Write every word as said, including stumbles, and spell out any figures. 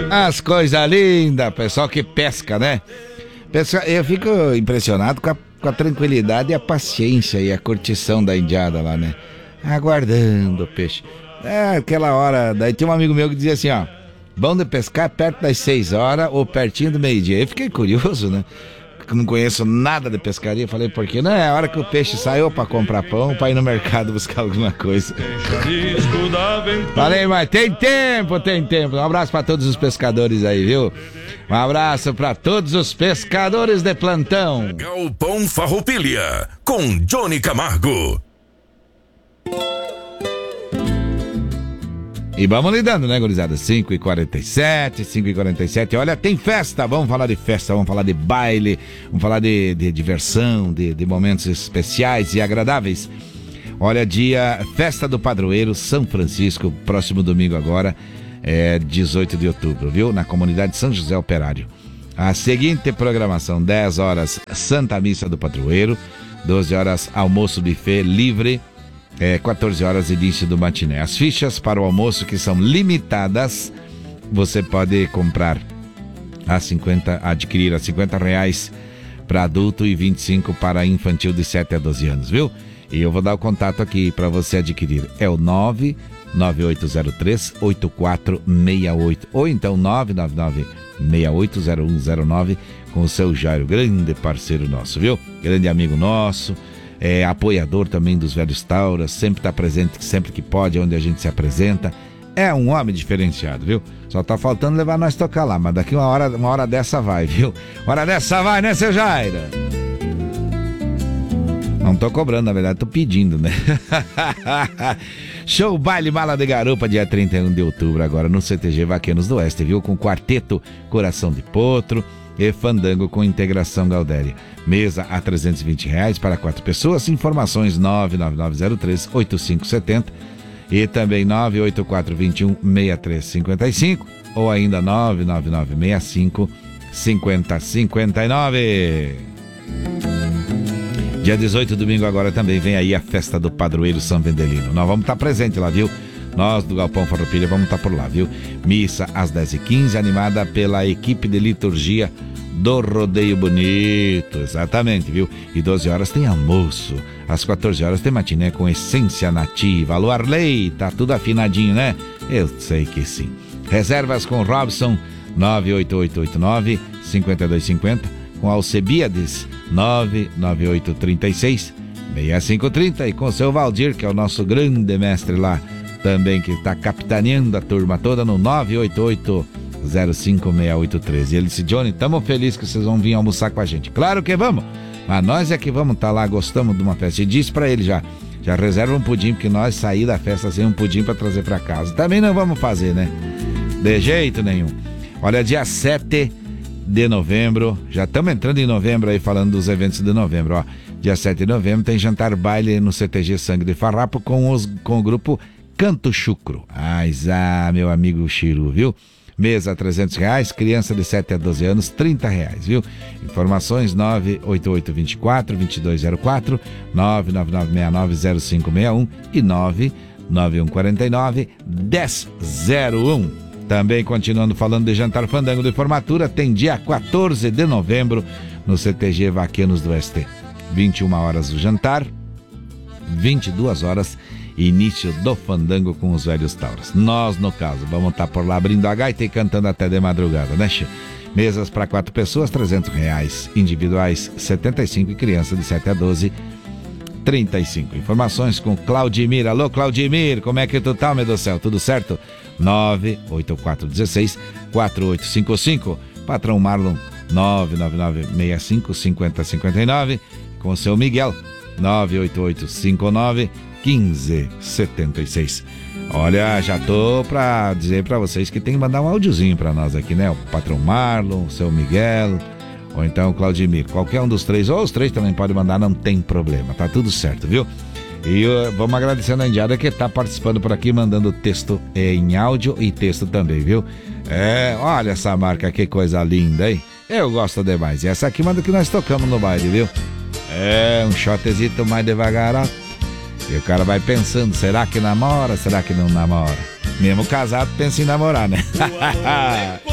As coisas lindas, pessoal que pesca, né? Pessoal, eu fico impressionado com a, com a tranquilidade e a paciência e a curtição da indiada lá, né? Aguardando o peixe. É, aquela hora, daí tem um amigo meu que dizia assim, ó, bom de pescar perto das seis horas ou pertinho do meio-dia. Eu fiquei curioso, né? Não conheço nada de pescaria, falei, por quê? Não, é a hora que o peixe saiu pra comprar pão, pra ir no mercado buscar alguma coisa. Falei, mas tem tempo, tem tempo. Um abraço pra todos os pescadores aí, viu? Um abraço pra todos os pescadores de plantão. Galpão Farroupilha, com Johnny Camargo. E vamos lidando, né, gurizada? cinco e quarenta e sete, cinco e quarenta e sete. Olha, tem festa, vamos falar de festa, vamos falar de baile, vamos falar de, de diversão, de, de momentos especiais e agradáveis. Olha, dia Festa do Padroeiro, São Francisco, próximo domingo agora, é dezoito de outubro, viu? Na comunidade São José Operário. A seguinte programação, dez horas, Santa Missa do Padroeiro, doze horas, almoço buffet livre, É, quatorze horas, início do matiné. As fichas para o almoço, que são limitadas, você pode comprar a cinquenta, adquirir a cinquenta reais para adulto e vinte e cinco para infantil de sete a doze anos, viu? E eu vou dar o contato aqui para você adquirir. É o nove nove oito zero três oito quatro seis oito ou então nove nove nove seis oito zero um zero nove com o seu Jairo, grande parceiro nosso, viu? Grande amigo nosso. É apoiador também dos Velhos Tauras, sempre está presente, sempre que pode, onde a gente se apresenta. É um homem diferenciado, viu? Só tá faltando levar nós tocar lá, mas daqui uma hora, uma hora dessa vai, viu? Uma hora dessa vai, né, seu Jairo? Não tô cobrando, na verdade, tô pedindo, né? Show Baile Mala de Garupa, dia trinta e um de outubro, agora no C T G Vaqueiros do Oeste, viu? Com quarteto Coração de Potro e fandango com integração Galdéria. Mesa a trezentos e vinte reais para quatro pessoas. Informações nove nove nove zero três oito cinco sete zero e também nove oito quatro dois um seis três cinco cinco ou ainda nove nove nove seis cinco cinco zero cinco nove. Dia dezoito, domingo agora também vem aí a festa do Padroeiro São Vendelino. Nós vamos estar presente lá, viu? Nós do Galpão Farroupilha vamos estar por lá, viu? Missa às dez e quinze, animada pela equipe de liturgia do Rodeio Bonito, exatamente, viu? E doze horas tem almoço, às quatorze horas tem matiné com essência nativa. Alô, Arley, tá tudo afinadinho, né? Eu sei que sim. Reservas com Robson, nove oito oito oito nove cinco dois cinco zero, com Alcebiades, nove nove oito três seis seis cinco três zero e com o seu Valdir, que é o nosso grande mestre lá, também que está capitaneando a turma toda no nove oito oito zero cinco seis oito três. E ele disse, Johnny, estamos felizes que vocês vão vir almoçar com a gente. Claro que vamos, mas nós é que vamos estar tá lá, gostamos de uma festa. E disse para ele já, já reserva um pudim, porque nós sair da festa sem um pudim para trazer para casa. Também não vamos fazer, né? De jeito nenhum. Olha, dia sete de novembro, já estamos entrando em novembro aí, falando dos eventos de novembro, ó. Dia sete de novembro tem jantar baile no C T G Sangue de Farrapo com, os, com o grupo Canto Chucro. Ah, meu amigo Chiru, viu? Mesa trezentos reais, criança de sete a doze anos, trinta reais, viu? Informações nove oito oito dois quatro dois dois zero quatro, nove nove nove seis nove zero cinco seis um e nove nove um quatro nove um zero zero um. Também continuando falando de jantar fandango de formatura, tem dia quatorze de novembro no C T G Vaqueiros do Oeste. vinte e uma horas o jantar, vinte e duas horas início do fandango com os Velhos Tauras. Nós, no caso, vamos estar por lá abrindo a gaita e cantando até de madrugada, né, che? Mesas para quatro pessoas, trezentos reais. Individuais, setenta e cinco e criança de sete a doze, trinta e cinco. Informações com Claudimir. Alô, Claudimir, como é que tu tá, meu Deus do céu? Tudo certo? nove oito quatro um seis quatro oito cinco cinco. Patrão Marlon, nove nove nove seis cinco cinco zero cinco nove. Com o seu Miguel, nove oito oito cinco nove um cinco sete seis. Olha, já tô pra dizer pra vocês que tem que mandar um áudiozinho pra nós aqui, né? O patrão Marlon, o seu Miguel, ou então o Claudimir. Qualquer um dos três, ou os três também pode mandar, não tem problema, tá tudo certo, viu? E uh, vamos agradecendo a indiada que tá participando por aqui, mandando texto em áudio e texto também, viu? É, olha essa marca, que coisa linda, hein? Eu gosto demais. E essa aqui manda que nós tocamos no baile, viu? É, um shotezito mais devagar, ó. E o cara vai pensando, será que namora, será que não namora? Mesmo casado pensa em namorar, né?